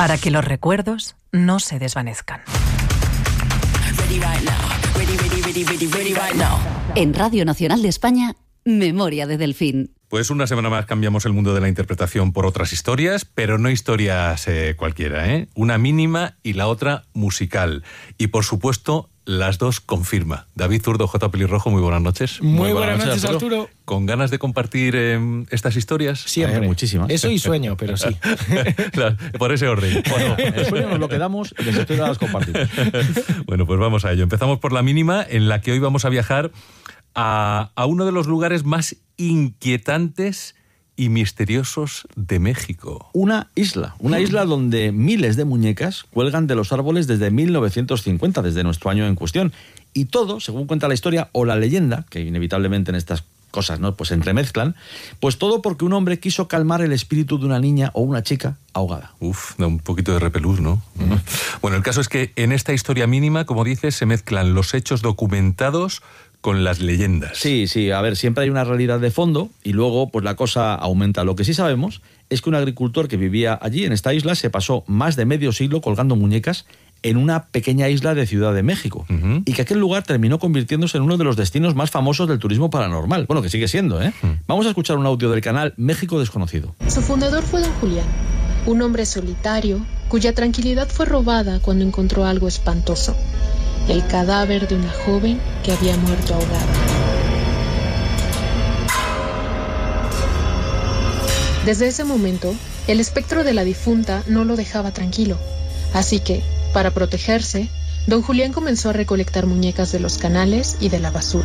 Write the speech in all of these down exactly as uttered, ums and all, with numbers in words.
para que los recuerdos no se desvanezcan. En Radio Nacional de España, Memoria de Delfín. Pues una semana más cambiamos el mundo de la interpretación por otras historias, pero no historias eh, cualquiera, ¿eh? Una mínima y la otra musical. Y por supuesto, las dos con firma. David Zurdo, J. Pelirrojo, muy buenas noches. Muy, muy buenas, buenas noches, Arturo. Arturo. ¿Con ganas de compartir eh, estas historias? Siempre. Eh, muchísimas. Eso y sueño, pero sí. Por ese orden. Bueno, el sueño nos lo quedamos y las historias las compartimos. Bueno, pues vamos a ello. Empezamos por la mínima, en la que hoy vamos a viajar a, a uno de los lugares más inquietantes y misteriosos de México. Una isla, una isla donde miles de muñecas cuelgan de los árboles desde mil novecientos cincuenta, desde nuestro año en cuestión. Y todo, según cuenta la historia o la leyenda, que inevitablemente en estas cosas, ¿no?, pues se entremezclan, pues todo porque un hombre quiso calmar el espíritu de una niña o una chica ahogada. Uf, da un poquito de repelús, ¿no? Uh-huh. Bueno, el caso es que en esta historia mínima, como dices, se mezclan los hechos documentados con las leyendas. Sí, sí, a ver, siempre hay una realidad de fondo y luego pues la cosa aumenta. Lo que sí sabemos es que un agricultor que vivía allí, en esta isla, se pasó más de medio siglo colgando muñecas en una pequeña isla de Ciudad de México, uh-huh. y que aquel lugar terminó convirtiéndose en uno de los destinos más famosos del turismo paranormal. Bueno, que sigue siendo, ¿eh? Uh-huh. Vamos a escuchar un audio del canal México Desconocido. Su fundador fue don Julián, un hombre solitario cuya tranquilidad fue robada cuando encontró algo espantoso: el cadáver de una joven que había muerto ahogada. Desde ese momento, el espectro de la difunta no lo dejaba tranquilo, así que, para protegerse, don Julián comenzó a recolectar muñecas de los canales y de la basura.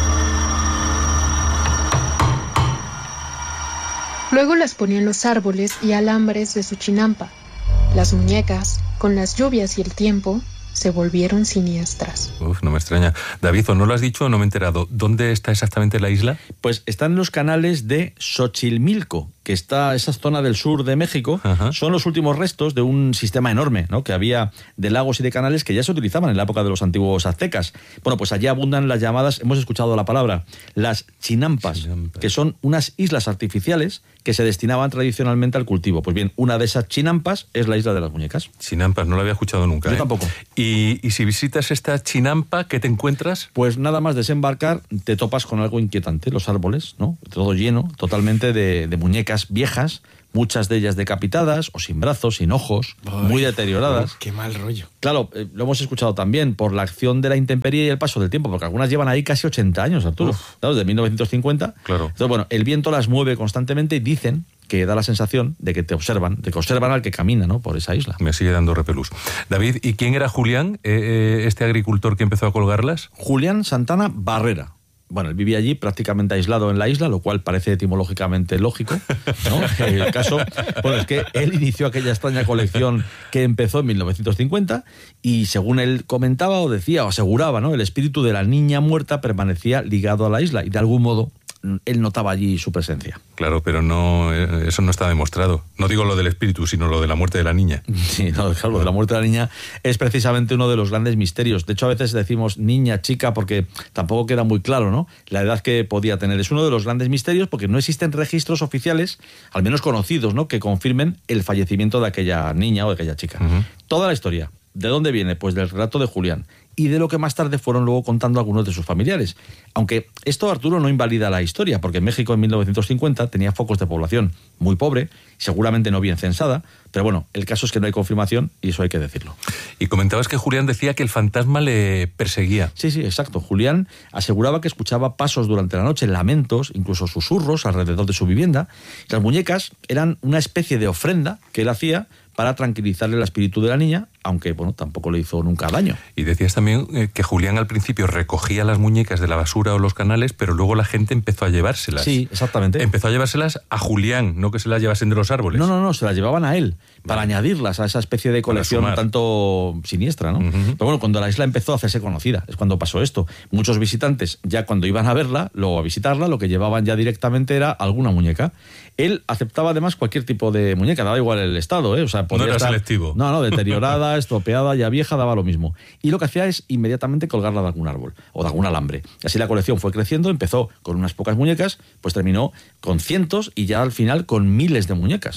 Luego las ponía en los árboles y alambres de su chinampa. Las muñecas, con las lluvias y el tiempo, se volvieron siniestras. Uf, no me extraña. David, ¿o no lo has dicho o no me he enterado? ¿Dónde está exactamente la isla? Pues está en los canales de Xochimilco, que está esa zona del sur de México. Ajá. Son los últimos restos de un sistema enorme, ¿no?, que había de lagos y de canales que ya se utilizaban en la época de los antiguos aztecas. Bueno, pues allí abundan las llamadas, hemos escuchado la palabra, las chinampas, chinampas, que son unas islas artificiales que se destinaban tradicionalmente al cultivo. Pues bien, una de esas chinampas es la isla de las muñecas. Chinampas, no la había escuchado nunca. Yo ¿eh? tampoco. Y, y si visitas esta chinampa, ¿qué te encuentras? Pues nada más desembarcar, te topas con algo inquietante, los árboles, ¿no? Todo lleno, totalmente de, de muñecas viejas, muchas de ellas decapitadas o sin brazos, sin ojos, Ay, muy deterioradas. Qué mal rollo. Claro, eh, lo hemos escuchado también por la acción de la intemperie y el paso del tiempo, porque algunas llevan ahí casi ochenta años, Arturo. Claro, desde mil novecientos cincuenta. Claro. Entonces, bueno, el viento las mueve constantemente y dicen que da la sensación de que te observan, de que observan al que camina, ¿no?, por esa isla. Me sigue dando repelús. David, ¿y quién era Julián, eh, este agricultor que empezó a colgarlas? Julián Santana Barrera. Bueno, él vivía allí prácticamente aislado en la isla, lo cual parece etimológicamente lógico, ¿no? El caso, bueno, es que él inició aquella extraña colección que empezó en mil novecientos cincuenta y, según él comentaba o decía o aseguraba, ¿no?, el espíritu de la niña muerta permanecía ligado a la isla y, de algún modo, él notaba allí su presencia. Claro, pero no, eso no está demostrado. No digo lo del espíritu, sino lo de la muerte de la niña. Sí, no, claro, lo de la muerte de la niña es precisamente uno de los grandes misterios. De hecho, a veces decimos niña, chica, porque tampoco queda muy claro, ¿no?, la edad que podía tener. Es uno de los grandes misterios porque no existen registros oficiales, al menos conocidos, ¿no?, que confirmen el fallecimiento de aquella niña o de aquella chica. Uh-huh. Toda la historia, ¿de dónde viene? Pues del relato de Julián y de lo que más tarde fueron luego contando algunos de sus familiares. Aunque esto, Arturo, no invalida la historia, porque México en mil novecientos cincuenta tenía focos de población muy pobre, seguramente no bien censada, pero bueno, el caso es que no hay confirmación y eso hay que decirlo. Y comentabas que Julián decía que el fantasma le perseguía. Sí, sí, exacto. Julián aseguraba que escuchaba pasos durante la noche, lamentos, incluso susurros alrededor de su vivienda. Las muñecas eran una especie de ofrenda que él hacía para tranquilizarle el espíritu de la niña, aunque, bueno, tampoco le hizo nunca daño. Y decías también eh, que Julián al principio recogía las muñecas de la basura o los canales, pero luego la gente empezó a llevárselas. Sí, exactamente. Empezó a llevárselas a Julián, no que se las llevasen de los árboles. No, no, no, se las llevaban a él, para vale. añadirlas a esa especie de colección un tanto siniestra, ¿no? Uh-huh. Pero bueno, cuando la isla empezó a hacerse conocida, es cuando pasó esto. Muchos visitantes, ya cuando iban a verla, luego a visitarla, lo que llevaban ya directamente era alguna muñeca. Él aceptaba además cualquier tipo de muñeca, daba igual el estado, ¿eh? O sea, no era estar, selectivo. No, no, deteriorada, estropeada, ya vieja, daba lo mismo. Y lo que hacía es inmediatamente colgarla de algún árbol o de algún alambre. Así la colección fue creciendo, empezó con unas pocas muñecas, pues terminó con cientos y ya al final con miles de muñecas.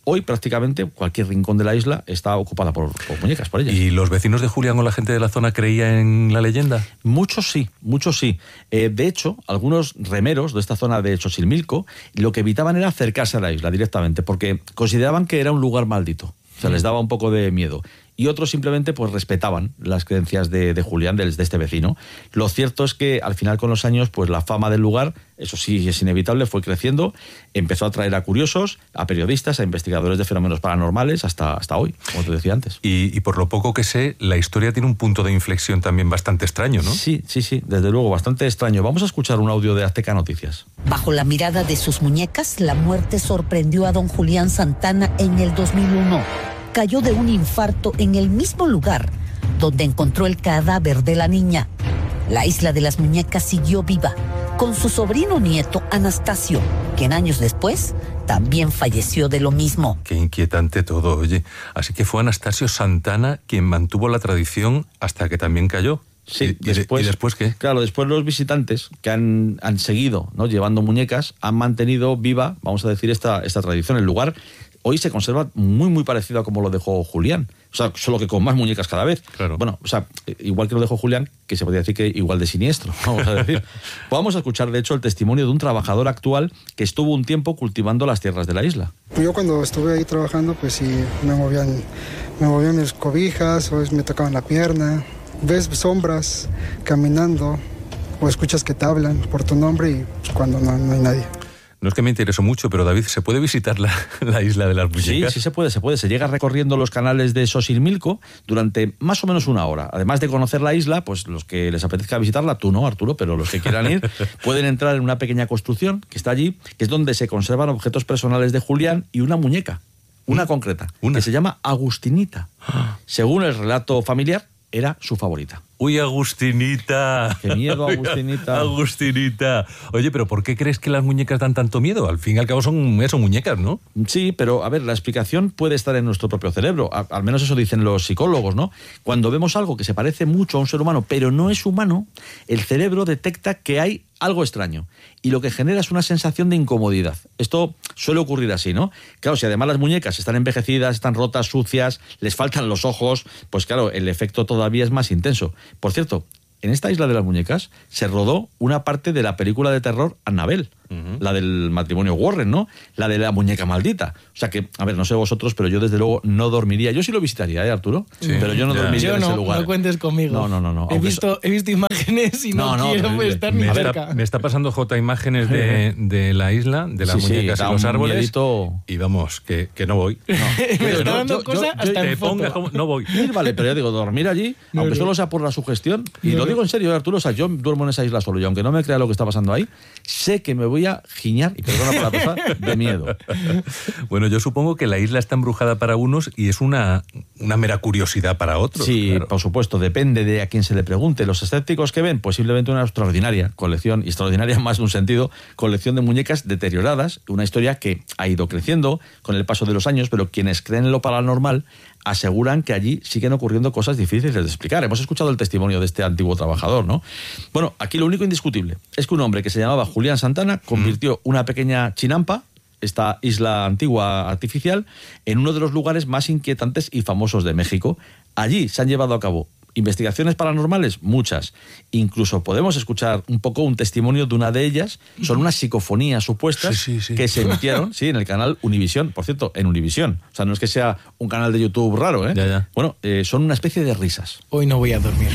hoy prácticamente cualquier rincón de la isla está ocupada por, por muñecas, por ellas. ¿Y los vecinos de Julián o la gente de la zona creía en la leyenda? Muchos sí, muchos sí. Eh, de hecho, algunos remeros de esta zona de Xochimilco lo que evitaban era acercarse a la isla directamente, porque consideraban que era un lugar maldito. O sea, les daba un poco de miedo. Y otros simplemente pues respetaban las creencias de, de Julián, de, de este vecino. Lo cierto es que al final con los años pues la fama del lugar, eso sí es inevitable, fue creciendo, empezó a atraer a curiosos, a periodistas, a investigadores de fenómenos paranormales hasta, hasta hoy, como te decía antes. Y, y por lo poco que sé, la historia tiene un punto de inflexión también bastante extraño, ¿no? Sí, sí, sí, desde luego, bastante extraño. Vamos a escuchar un audio de Azteca Noticias. Bajo la mirada de sus muñecas, la muerte sorprendió a don Julián Santana en el dos mil uno. Cayó de un infarto en el mismo lugar donde encontró el cadáver de la niña. La isla de las muñecas siguió viva con su sobrino nieto Anastasio, quien años después también falleció de lo mismo. Qué inquietante todo, oye. Así que fue Anastasio Santana quien mantuvo la tradición hasta que también cayó. Sí, ¿Y, después, ¿Y después qué? Claro, después los visitantes que han, han seguido, ¿no?, llevando muñecas, han mantenido viva, vamos a decir, esta, esta tradición. El lugar hoy se conserva muy, muy parecido a como lo dejó Julián. O sea, solo que con más muñecas cada vez. Claro. Bueno, o sea, igual que lo dejó Julián, que se podría decir que igual de siniestro, vamos a decir. Vamos a escuchar, de hecho, el testimonio de un trabajador actual que estuvo un tiempo cultivando las tierras de la isla. Yo cuando estuve ahí trabajando, pues sí, me movían, me movían mis cobijas, o me tocaban la pierna. Ves sombras caminando, o escuchas que te hablan por tu nombre y pues, cuando no, no hay nadie. No es que me interesó mucho, pero David, ¿se puede visitar la, la isla de las muñecas? Sí, sí se puede, se puede. Se llega recorriendo los canales de Xochimilco durante más o menos una hora. Además de conocer la isla, pues los que les apetezca visitarla, tú no, Arturo, pero los que quieran ir, pueden entrar en una pequeña construcción que está allí, que es donde se conservan objetos personales de Julián y una muñeca, una ¿Mm? concreta, ¿Una? que se llama Agustinita. Según el relato familiar, era su favorita. ¡Uy, Agustinita! ¡Qué miedo, Agustinita! Agustinita. Oye, pero ¿por qué crees que las muñecas dan tanto miedo? Al fin y al cabo son eso, muñecas, ¿no? Sí, pero a ver, la explicación puede estar en nuestro propio cerebro. A, al menos eso dicen los psicólogos, ¿no? Cuando vemos algo que se parece mucho a un ser humano, pero no es humano, el cerebro detecta que hay algo extraño. Y lo que genera es una sensación de incomodidad. Esto suele ocurrir así, ¿no? Claro, si además las muñecas están envejecidas, están rotas, sucias, les faltan los ojos, pues claro, el efecto todavía es más intenso. Por cierto, en esta isla de las muñecas se rodó una parte de la película de terror Annabelle, uh-huh. la del matrimonio Warren, ¿no? La de la muñeca maldita. O sea que, a ver, no sé vosotros, pero yo desde luego no dormiría. Yo sí lo visitaría, ¿eh, Arturo? Sí. Pero yo no yeah. dormiría yo en no, ese lugar. No cuentes conmigo. No, no, no. no. He, visto, so... he visto imágenes y no, no, no quiero no, estar ni me cerca. Está, me está pasando, Jota, imágenes de, de la isla, de las sí, muñecas sí, y los árboles. Miedito... Y vamos, que, que no voy. No. me está dando cosas hasta en foto. Como, no voy. Sí, vale, pero ya digo, dormir allí, no, aunque no. solo sea por la sugestión, y no, lo digo en serio, Arturo, o sea, yo duermo en esa isla solo, y aunque no me crea lo que está pasando ahí, sé que me voy a giñar, y perdona por la cosa, de miedo. Bueno, yo supongo que la isla está embrujada para unos y es una, una mera curiosidad para otros. Sí, claro. Por supuesto, depende de a quién se le pregunte. Los escépticos que ven, posiblemente una extraordinaria colección, y extraordinaria más de un sentido, colección de muñecas deterioradas, una historia que ha ido creciendo con el paso de los años, pero quienes creen en lo paranormal aseguran que allí siguen ocurriendo cosas difíciles de explicar. Hemos escuchado el testimonio de este antiguo trabajador, ¿no? Bueno, aquí lo único indiscutible es que un hombre que se llamaba Julián Santana convirtió mm. una pequeña chinampa, esta isla antigua artificial, en uno de los lugares más inquietantes y famosos de México. Allí se han llevado a cabo investigaciones paranormales, muchas. Incluso podemos escuchar un poco un testimonio de una de ellas. Son unas psicofonías supuestas sí, sí, sí. que se emitieron sí, en el canal Univisión. Por cierto, en Univisión. O sea, no es que sea un canal de YouTube raro, ¿eh? Ya, ya. Bueno, eh, son una especie de risas. Hoy no voy a dormir.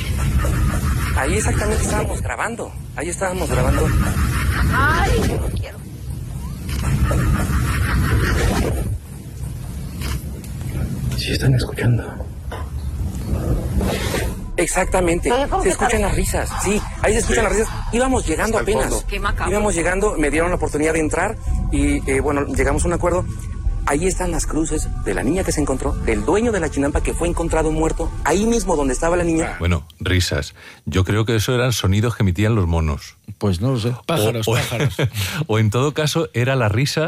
Ahí exactamente estábamos grabando. Ahí estábamos grabando. Ay, no quiero. Sí están escuchando. Exactamente, se escuchan las risas, sí, ahí se escuchan sí. las risas. Íbamos llegando apenas, íbamos llegando, me dieron la oportunidad de entrar y eh, bueno, llegamos a un acuerdo. Ahí están las cruces de la niña que se encontró, del dueño de la chinampa que fue encontrado muerto, ahí mismo donde estaba la niña. Bueno, risas. Yo creo que eso eran sonidos que emitían los monos. Pues no lo sé. Pájaros, o, pájaros. O en todo caso era la risa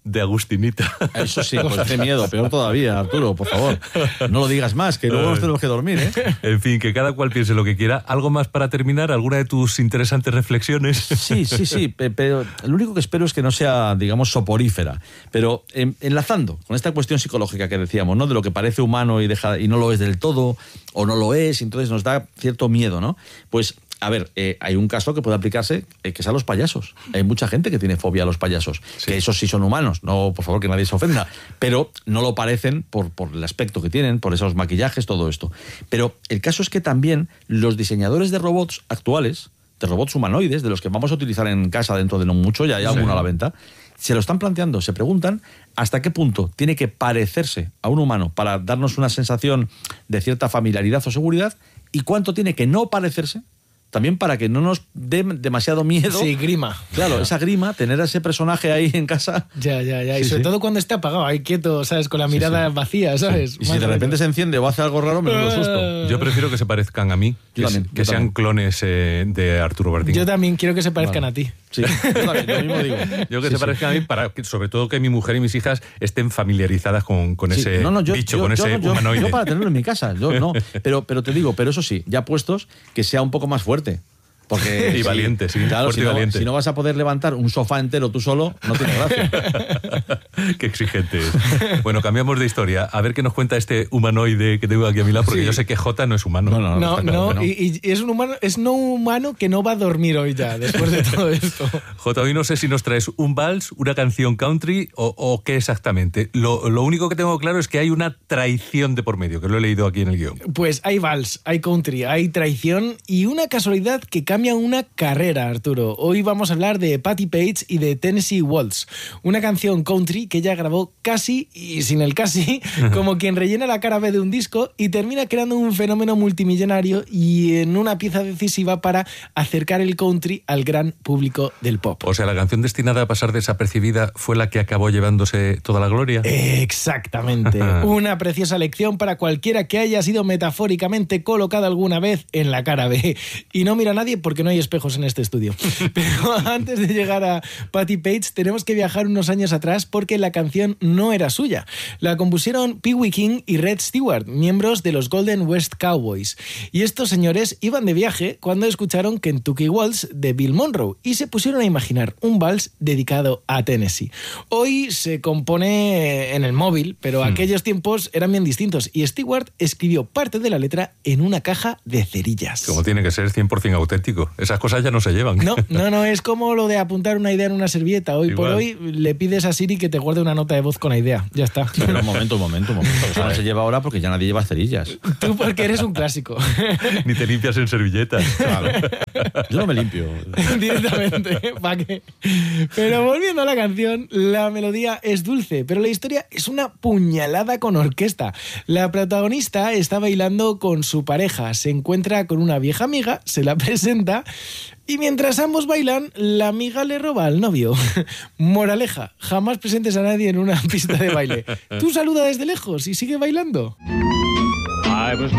de Agustinita. Eso sí, pues hace miedo, peor todavía, Arturo, por favor. No lo digas más, que luego nos tenemos que dormir, ¿eh? En fin, que cada cual piense lo que quiera. ¿Algo más para terminar? ¿Alguna de tus interesantes reflexiones? Sí, sí, sí, pero lo único que espero es que no sea, digamos, soporífera. Pero en, enlazando con esta cuestión psicológica que decíamos, ¿no? De lo que parece humano y, deja, y no lo es del todo, o no lo es, y entonces nos da cierto miedo, ¿no? Pues... A ver, eh, hay un caso que puede aplicarse, eh, que es a los payasos. Hay mucha gente que tiene fobia a los payasos, sí. Que esos sí son humanos, no, por favor, que nadie se ofenda, pero no lo parecen por, por el aspecto que tienen, por esos maquillajes, todo esto. Pero el caso es que también los diseñadores de robots actuales, de robots humanoides, de los que vamos a utilizar en casa dentro de no mucho, ya hay alguno sí. a la venta, se lo están planteando, se preguntan hasta qué punto tiene que parecerse a un humano para darnos una sensación de cierta familiaridad o seguridad, y cuánto tiene que no parecerse, también para que no nos dé demasiado miedo. Sí, grima. Claro, esa grima, tener a ese personaje ahí en casa. Ya, ya, ya. Sí, y sobre sí. todo cuando está apagado, ahí quieto, ¿sabes? Con la mirada sí, sí. vacía, ¿sabes? Sí. Y si de repente se enciende o hace algo raro, me lo susto. Yo prefiero que se parezcan a mí, que, yo también, que yo sean también. clones eh, de Arturo Bertín. Yo también quiero que se parezcan vale. a ti. Sí, yo también, lo mismo digo. Yo que sí, se parezcan sí. a mí, para que, sobre todo que mi mujer y mis hijas estén familiarizadas con, con Sí, ese no, no, yo, bicho, yo, con yo, ese yo, humanoide. Yo para tenerlo en mi casa, yo no. Pero, pero te digo, pero eso sí, ya puestos, que sea un poco más fuerte. Porque, y sí, valiente, sí. Claro, fuerte si y no, valiente. si no vas a poder levantar un sofá entero tú solo, no tiene gracia. Qué exigente es. Bueno, cambiamos de historia. A ver qué nos cuenta este humanoide que tengo aquí a mi lado, porque Sí. yo sé que Jota no es humano. No, no, No, está claro no, que no. y, y es un humano, es no humano que no va a dormir hoy ya, después de todo esto. Jota, hoy no sé si nos traes un vals, una canción country o, o qué exactamente. Lo, lo único que tengo claro es que hay una traición de por medio, que lo he leído aquí en el guión. Pues hay vals, hay country, hay traición y una casualidad que cambia una carrera, Arturo. Hoy vamos a hablar de Patti Page y de Tennessee Waltz, una canción country que ella grabó casi, y sin el casi, como quien rellena la cara B de un disco y termina creando un fenómeno multimillonario y en una pieza decisiva para acercar el country al gran público del pop. O sea, la canción destinada a pasar desapercibida fue la que acabó llevándose toda la gloria. Exactamente. Una preciosa lección para cualquiera que haya sido metafóricamente colocada alguna vez en la cara B. Y no mira a nadie porque no hay espejos en este estudio. Pero antes de llegar a Patti Page tenemos que viajar unos años atrás porque la canción no era suya. La compusieron Pee Wee King y Red Stewart, miembros de los Golden West Cowboys. Y estos señores iban de viaje cuando escucharon Kentucky Waltz de Bill Monroe y se pusieron a imaginar un vals dedicado a Tennessee. Hoy se compone en el móvil, pero hmm. aquellos tiempos eran bien distintos y Stewart escribió parte de la letra en una caja de cerillas. Como tiene que ser cien por ciento auténtico. Esas cosas ya no se llevan. No, no, no, es como lo de apuntar una idea en una servilleta. Hoy Igual. por hoy le pides a Siri que te guarde una nota de voz con la idea. Ya está. Pero un momento, un momento, un momento. Eso no se lleva ahora porque ya nadie lleva cerillas. Tú porque eres un clásico. Ni te limpias en servilletas. Claro. Yo no me limpio. Directamente, ¿para qué? Pero volviendo a la canción, la melodía es dulce, pero la historia es una puñalada con orquesta. La protagonista está bailando con su pareja, se encuentra con una vieja amiga, se la presenta y mientras ambos bailan, la amiga le roba al novio. Moraleja, jamás presentes a nadie en una pista de baile. Tú saluda desde lejos y sigue bailando.